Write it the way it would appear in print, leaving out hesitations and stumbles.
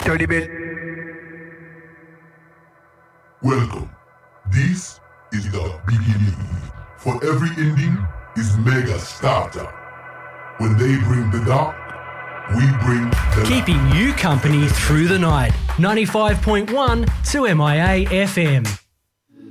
Dirty bit. Welcome. This is the beginning. For every ending is mega starter. When they bring the dark, we bring the Keeping you company through the night. 95.1 2MIA FM.